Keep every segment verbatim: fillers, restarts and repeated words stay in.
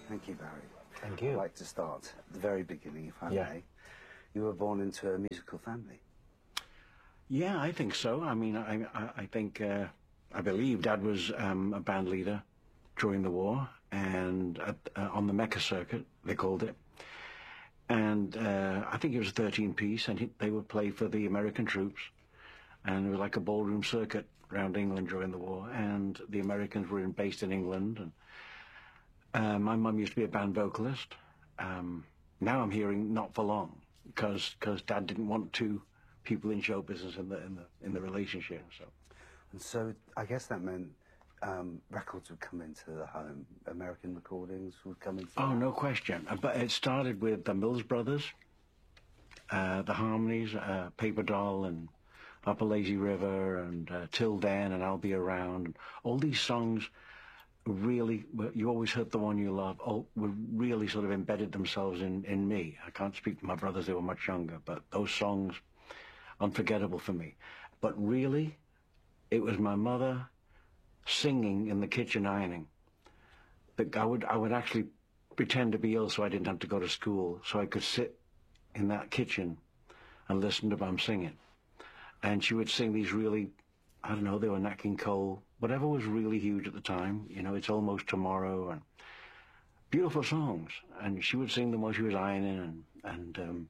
Thank you, Barry. Thank you. I'd like to start at the very beginning, if I Yeah. may. You were born into a musical family. Yeah, I think so. I mean, I, I, I think, uh, I believe Dad was um, a band leader during the war, and at, uh, on the Mecca circuit, they called it. And uh, I think it was a thirteen piece, and he, they would play for the American troops. And it was like a ballroom circuit around England during the war, and the Americans were in, based in England. And uh, my mum used to be a band vocalist. Um, now I'm hearing not for long, because because Dad didn't want two people in show business in the in the in the relationship. So, And so I guess that meant um, records would come into the home. American recordings would come into. oh, no question. Uh, But it started with the Mills Brothers, uh, the Harmonies, uh, Paper Doll, and Up a Lazy River, and uh, Till Then, and I'll Be Around. And all these songs really, well, You Always Hurt the One You Love, all, were really sort of embedded themselves in, in me. I can't speak for my brothers, they were much younger, but those songs, unforgettable for me. But really, it was my mother singing in the kitchen ironing. That I would, I would actually pretend to be ill so I didn't have to go to school, so I could sit in that kitchen and listen to Mum singing. And she would sing these really, I don't know, they were Nat King Cole, whatever was really huge at the time, you know, It's Almost Tomorrow, and beautiful songs. And she would sing them while she was ironing, and, and, um,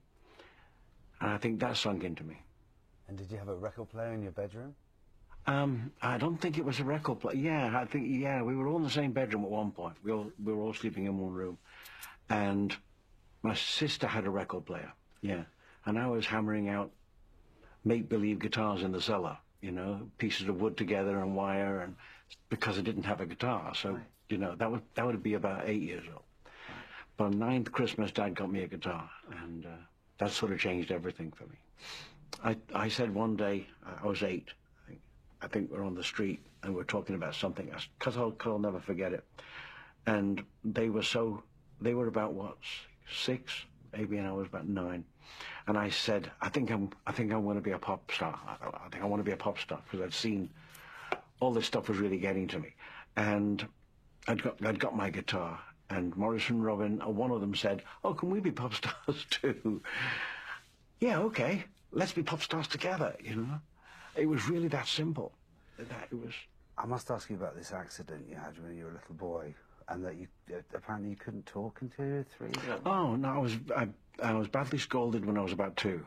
and I think that sunk into me. And did you have a record player in your bedroom? Um, I don't think it was a record player. Yeah, I think, yeah, we were all in the same bedroom at one point. We, all, we were all sleeping in one room. And my sister had a record player, yeah. And I was hammering out make-believe guitars in the cellar, you know, pieces of wood together and wire, and because I didn't have a guitar. So, right. you know, that would, that would be about eight years old. Right. But on ninth Christmas, Dad got me a guitar, and uh, that sort of changed everything for me. I, I said one day, I was eight, I think, I think we're on the street, and we're talking about something, because I'll, I'll never forget it. And they were so, they were about, what, six, maybe, and I was about nine. And I said, I think I'm, I think I want to be a pop star. I, I think I want to be a pop star, because I'd seen all this stuff was really getting to me. And I'd got, I'd got my guitar, and Morrison, Robin, one of them said, oh, can we be pop stars too? Yeah, okay. Let's be pop stars together, you know? It was really that simple. That it was. I must ask you about this accident you had when you were a little boy, and that you uh, apparently you couldn't talk until you were three. Oh no, I was I, I was badly scolded when I was about two.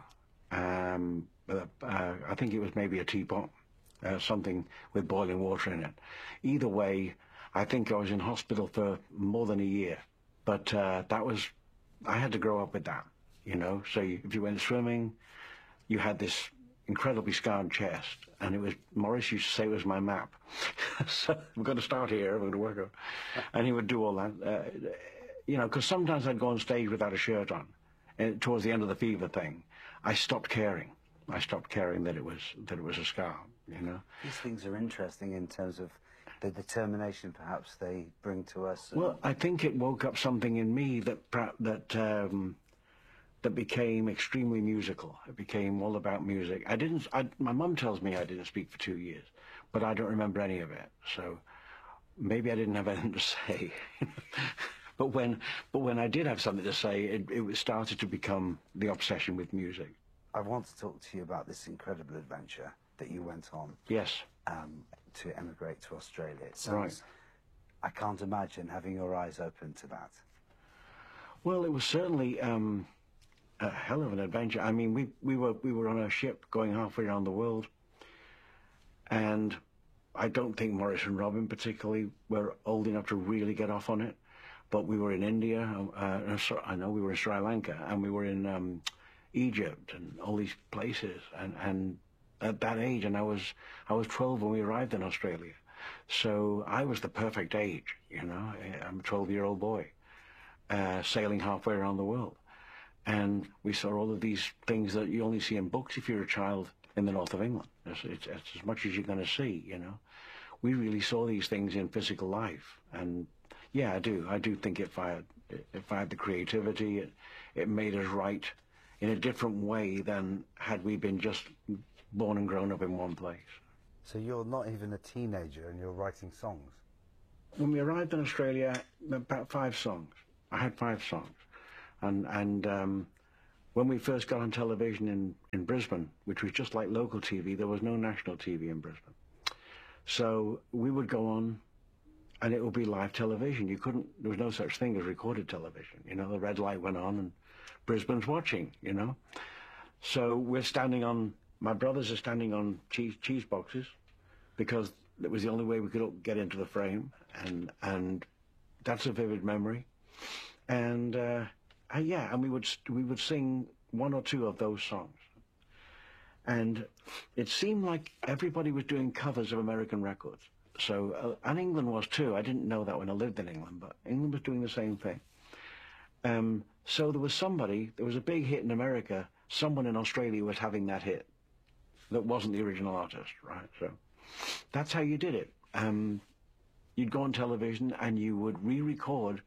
Um, uh, uh, I think it was maybe a teapot, uh, something with boiling water in it. Either way, I think I was in hospital for more than a year. But uh, that was, I had to grow up with that, you know. So you, if you went swimming, you had this incredibly scarred chest, and it was, Morris used to say it was my map. So we're going to start here, we're going to work out. And he would do all that, uh, you know, because sometimes I'd go on stage without a shirt on. And towards the end of the fever thing, I stopped caring. I stopped caring that it was, that it was a scar, you know. These things are interesting in terms of the determination perhaps they bring to us. Well, I think it woke up something in me that, that, um, that became extremely musical. It became all about music. I didn't, I, my mum tells me I didn't speak for two years, but I don't remember any of it. So maybe I didn't have anything to say. but when, but when I did have something to say, it, it started to become the obsession with music. I want to talk to you about this incredible adventure that you went on. Yes. Um, to emigrate to Australia. It sounds, right. I can't imagine having your eyes open to that. Well, it was certainly um, a hell of an adventure. I mean, we, we were we were on a ship going halfway around the world, and I don't think Morris and Robin particularly were old enough to really get off on it, but we were in India, uh, I know we were in Sri Lanka, and we were in um, Egypt, and all these places, and, and at that age, and I was I was twelve when we arrived in Australia, so I was the perfect age, you know. I'm a twelve-year-old boy, uh, sailing halfway around the world. And we saw all of these things that you only see in books if you're a child in the north of England. It's, it's, it's as much as you're going to see, you know. We really saw these things in physical life. And yeah, I do. I do think it fired, it, it fired the creativity. It, it made us write in a different way than had we been just born and grown up in one place. So you're not even a teenager and you're writing songs? when we arrived in Australia, about five songs. I had five songs. And, and um, when we first got on television in, in Brisbane, which was just like local T V, there was no national T V in Brisbane. So we would go on, and it would be live television. You couldn't, there was no such thing as recorded television. You know, the red light went on, and Brisbane's watching, you know. So we're standing on, my brothers are standing on cheese, cheese boxes, because it was the only way we could get into the frame, and, and that's a vivid memory. And, uh, uh, yeah, and we would, we would sing one or two of those songs. And it seemed like everybody was doing covers of American records. So, uh, and England was too. I didn't know that when I lived in England, but England was doing the same thing. Um, so there was somebody, there was a big hit in America, someone in Australia was having that hit that wasn't the original artist, right? So that's how you did it. Um, you'd go on television and you would re-record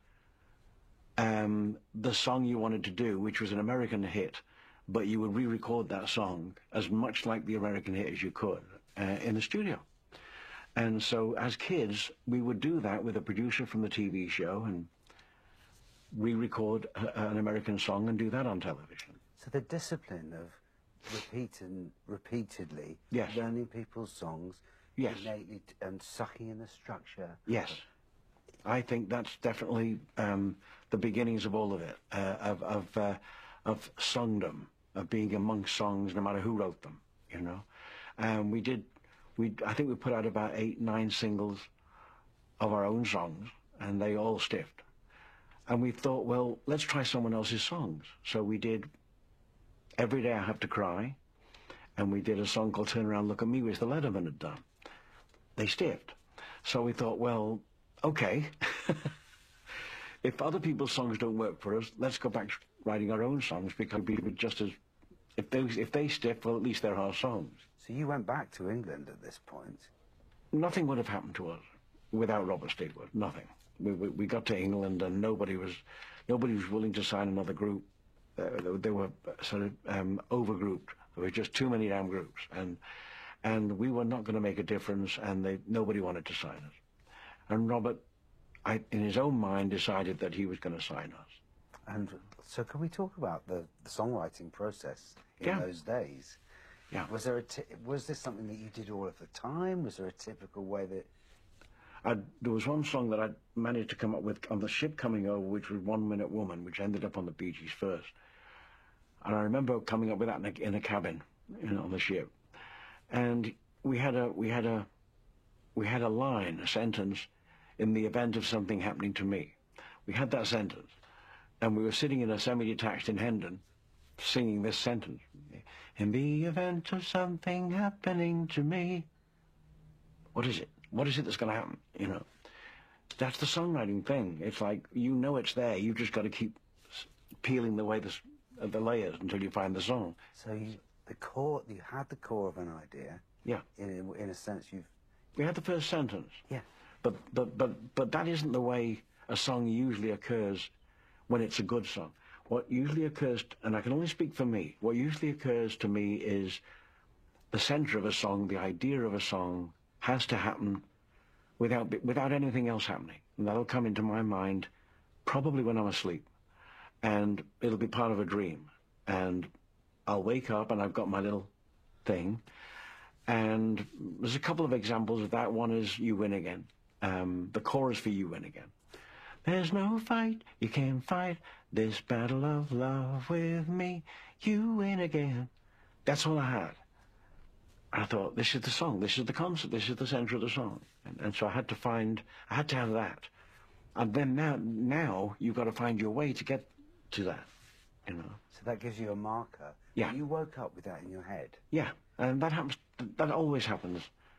um, the song you wanted to do, which was an American hit, but you would re-record that song as much like the American hit as you could uh, in the studio. And so as kids, we would do that with a producer from the T V show and re-record a, an American song and do that on television. So the discipline of repeating repeatedly, yes. learning people's songs, yes. innately, and sucking in the structure. Yes. I think that's definitely um, the beginnings of all of it, uh, of, of, uh, of songdom, of being amongst songs no matter who wrote them, you know. And we did, we, I think we put out about eight, nine singles of our own songs, and they all stiffed. And we thought, well, let's try someone else's songs. So we did Every Day I Have to Cry, and we did a song called Turn Around, Look at Me, which the Letterman had done. They stiffed. So we thought, well, okay, if other people's songs don't work for us, let's go back to writing our own songs, because we would just as, if they, if they stiff, well, at least they're our songs. So you went back to England at this point? Nothing would have happened to us without Robert Stigwood, nothing. We, we, we got to England and nobody was, nobody was willing to sign another group. Uh, they, they were sort of um, overgrouped. There were just too many damn groups, and and we were not going to make a difference, and they, nobody wanted to sign us. And Robert, I, in his own mind, decided that he was going to sign us. And so can we talk about the, the songwriting process in yeah. those days? Yeah. Was there a t was this something that you did all of the time? Was there a typical way that... I, there was one song that I managed to come up with on the ship coming over, which was One Minute Woman, which ended up on the Bee Gees first. And I remember coming up with that in a, in a cabin, you know, on the ship. And we had a we had a we had a line, a sentence, in the event of something happening to me. We had that sentence, and we were sitting in a semi-detached in Hendon, singing this sentence: "In the event of something happening to me." What is it? What is it that's going to happen? You know, that's the songwriting thing. It's like, you know it's there. You've just got to keep peeling the way the, uh, the layers until you find the song. So you, the core, you had the core of an idea. Yeah. In, in a sense, you've... We had the first sentence. Yeah. But, but, but, but that isn't the way a song usually occurs when it's a good song. What usually occurs, and I can only speak for me, what usually occurs to me is the center of a song, the idea of a song, has to happen without without anything else happening. And that'll come into my mind probably when I'm asleep. And it'll be part of a dream. And I'll wake up and I've got my little thing. And there's a couple of examples of that. One is You Win Again. Um, the chorus for You Win Again. There's no fight, you can't fight this battle of love with me. You win again. That's all I had. I thought, this is the song, this is the concept, this is the center of the song. And, and so I had to find, I had to have that. And then now, now you've got to find your way to get to that, you know. So that gives you a marker. Yeah. You woke up with that in your head. Yeah, and that happens, that always happens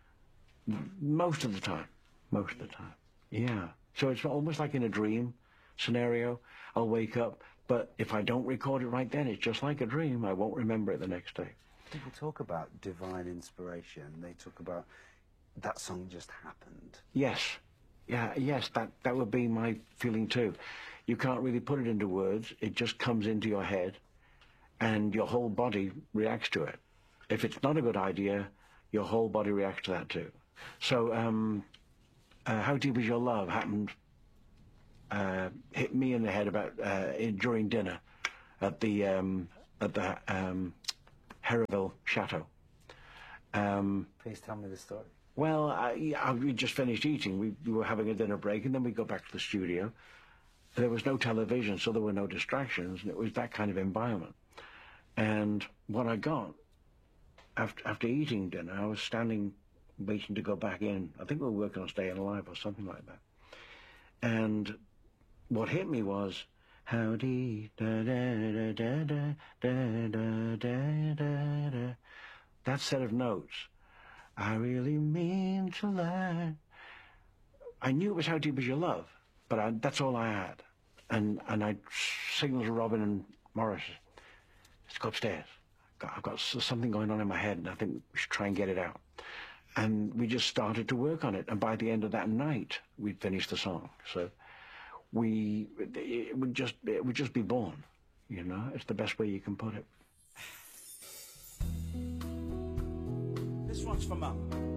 most of the time, most of the time. Yeah, so it's almost like in a dream scenario. I'll wake up, but if I don't record it right then, it's just like a dream. I won't remember it the next day. People talk about divine inspiration. They talk about that song just happened. Yes. Yeah, yes, that, that would be my feeling too. You can't really put it into words. It just comes into your head and your whole body reacts to it. If it's not a good idea, your whole body reacts to that too. So um, uh, How Deep Is Your Love happened, uh, hit me in the head about uh, in, during dinner at the um, at the um, Heriville Chateau. Um, Please tell me the story. well, I, I, we just finished eating. We, we were having a dinner break, and then we got back to the studio. There was no television, so there were no distractions, and it was that kind of environment. And what I got, after, after eating dinner, I was standing, waiting to go back in. I think we were working on Staying Alive or something like that. And what hit me was, how deep, da da da da da da da da da. That set of notes, I really mean to learn. I knew it was How Deep Is Your Love, but I, that's all I had. And and I signaled to Robin and Morris, let's go upstairs. I've got something going on in my head, and I think we should try and get it out. And we just started to work on it. And by the end of that night, we'd finished the song. So we, it would just, it would just be born. You know, it's the best way you can put it. This one's for Mum.